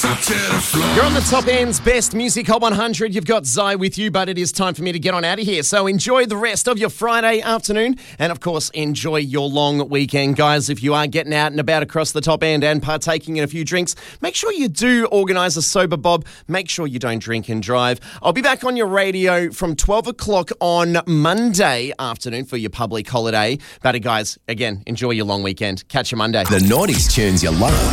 You're on the Top End's best music Hot 100. You've got Zai with you, but it is time for me to get on out of here. So enjoy the rest of your Friday afternoon and, of course, enjoy your long weekend. Guys, if you are getting out and about across the Top End and partaking in a few drinks, make sure you do organise a sober bob. Make sure you don't drink and drive. I'll be back on your radio from 12 o'clock on Monday afternoon for your public holiday. But, guys, again, enjoy your long weekend. Catch you Monday. The Naughties tunes you love.